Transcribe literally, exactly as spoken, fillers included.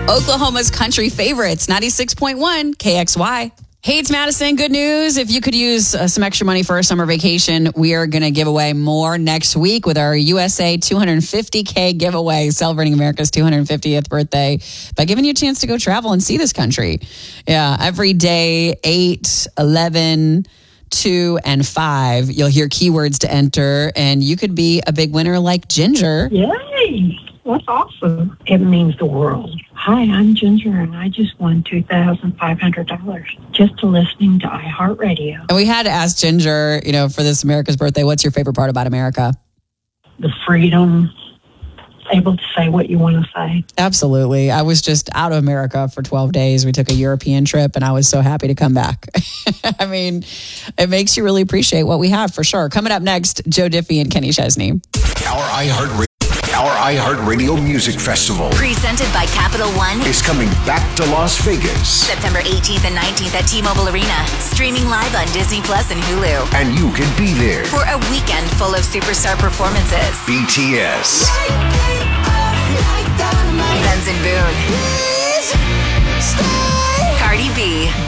Oklahoma's country favorites, ninety-six point one K X Y. Hey, it's Madison. Good news. If you could use uh, some extra money for a summer vacation, we are going to give away more next week with our U S A two hundred fifty K giveaway, celebrating America's two hundred fiftieth birthday by giving you a chance to go travel and see this country. Yeah, every day, eight, eleven, two, and five, you'll hear keywords to enter, and you could be a big winner like Ginger. Yay! That's awesome. It means the world. Hi, I'm Ginger, and I just won two thousand five hundred dollars just to listening to iHeartRadio. And we had to ask Ginger, you know, for this America's birthday, what's your favorite part about America? The freedom, able to say what you want to say. Absolutely. I was just out of America for twelve days. We took a European trip, and I was so happy to come back. I mean, it makes you really appreciate what we have, for sure. Coming up next, Joe Diffie and Kenny Chesney. Our iHeartRadio. Our iHeartRadio Music Festival, presented by Capital One, is coming back to Las Vegas. September eighteenth and nineteenth at T-Mobile Arena. Streaming live on Disney Plus and Hulu. And you can be there for a weekend full of superstar performances. B T S. Benson Boone. Cardi B.